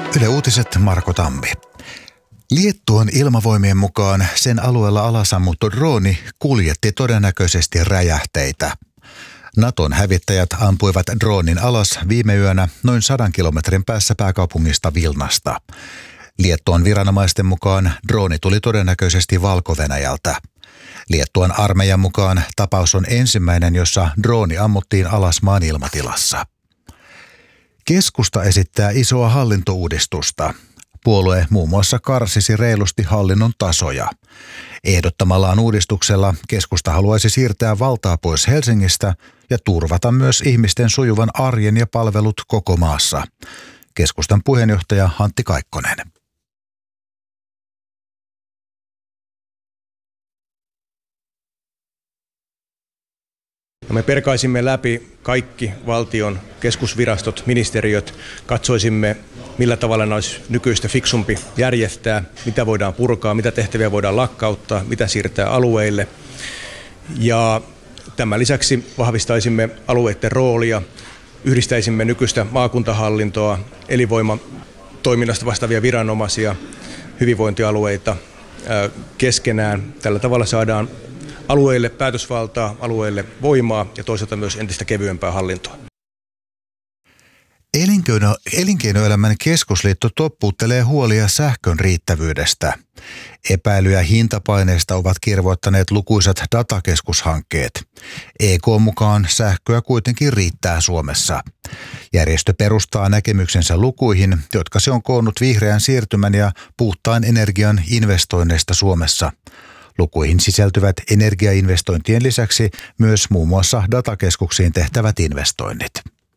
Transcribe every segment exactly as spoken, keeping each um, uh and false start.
Yle Uutiset, Marko Tammi. Liettuan ilmavoimien mukaan sen alueella alasammuttu drooni kuljetti todennäköisesti räjähteitä. Naton hävittäjät ampuivat droonin alas viime yönä noin sadan kilometrin päässä pääkaupungista Vilnasta. Liettuan viranomaisten mukaan drooni tuli todennäköisesti Valko-Venäjältä. Liettuan armeijan mukaan tapaus on ensimmäinen, jossa drooni ammuttiin alas maan ilmatilassa. Keskusta esittää isoa hallintouudistusta. Puolue muun muassa karsisi reilusti hallinnon tasoja. Ehdottamallaan uudistuksella keskusta haluaisi siirtää valtaa pois Helsingistä ja turvata myös ihmisten sujuvan arjen ja palvelut koko maassa. Keskustan puheenjohtaja Antti Kaikkonen. Me perkaisimme läpi kaikki valtion keskusvirastot, ministeriöt, katsoisimme millä tavalla ne olisi nykyistä fiksumpi järjestää, mitä voidaan purkaa, mitä tehtäviä voidaan lakkauttaa, mitä siirtää alueille. Ja tämän lisäksi vahvistaisimme alueiden roolia, yhdistäisimme nykyistä maakuntahallintoa, elinvoimatoiminnasta vastaavia viranomaisia, hyvinvointialueita keskenään. Tällä tavalla saadaan alueille päätösvaltaa, alueille voimaa ja toisaalta myös entistä kevyempää hallintoa. Elinkeino, elinkeinoelämän keskusliitto toppuuttelee huolia sähkön riittävyydestä. Epäilyjä hintapaineista ovat kirvoittaneet lukuisat datakeskushankkeet. E K mukaan sähköä kuitenkin riittää Suomessa. Järjestö perustaa näkemyksensä lukuihin, jotka se on koonnut vihreän siirtymän ja puhtaan energian investoinneista Suomessa. Lukuihin sisältyvät energiainvestointien lisäksi myös muun muassa datakeskuksiin tehtävät investoinnit.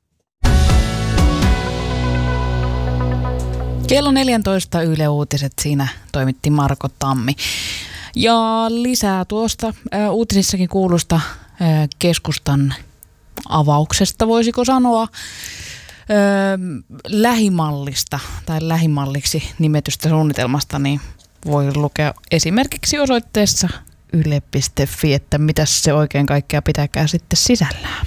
Kello neljätoista Yle Uutiset, siinä toimitti Marko Tammi. Ja lisää tuosta ä, uutisissakin kuulusta ä, keskustan avauksesta, voisiko sanoa, ä, lähimallista tai lähimalliksi nimetystä suunnitelmasta, niin voi lukea esimerkiksi osoitteessa yle piste fi, että mitä se oikein kaikkea pitääkään sitten sisällään.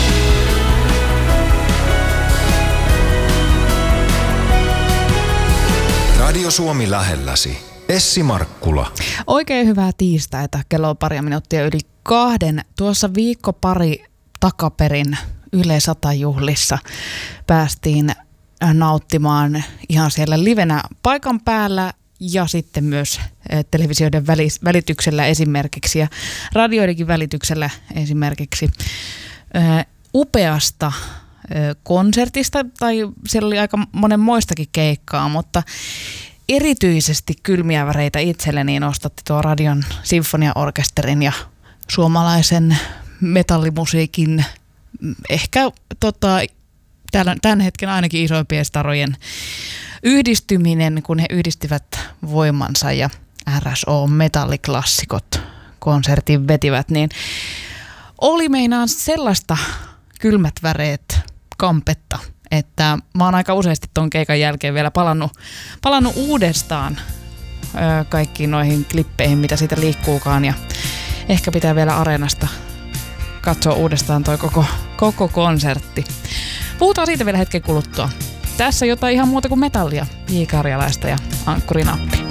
Radio Suomi lähelläsi. Essi Markkula. Oikein hyvää tiistaita. Kello on pari minuuttia yli kahden. Tuossa viikko pari takaperin Yle sata-juhlissa päästiin nauttimaan ihan siellä livenä paikan päällä ja sitten myös televisioiden välityksellä esimerkiksi ja radioidenkin välityksellä esimerkiksi upeasta konsertista, tai siellä oli aika monen moistakin keikkaa, mutta erityisesti kylmiä väreitä itselleni nostatti tuo Radion sinfoniaorkesterin ja suomalaisen metallimusiikin ehkä tota, tämän hetken ainakin isoimpien starojen yhdistyminen, kun he yhdistivät voimansa ja R S O-metalliklassikot konsertin vetivät, niin oli meinaan sellaista kylmät väreet kampetta, että mä oon aika useasti ton keikan jälkeen vielä palannut, palannut uudestaan ö, kaikkiin noihin klippeihin, mitä siitä liikkuukaan, ja ehkä pitää vielä Areenasta katsoa uudestaan toi koko, koko konsertti. Puhutaan siitä vielä hetken kuluttua. Tässä jotain ihan muuta kuin metallia, J. Karjalaista ja Ankkurinappi.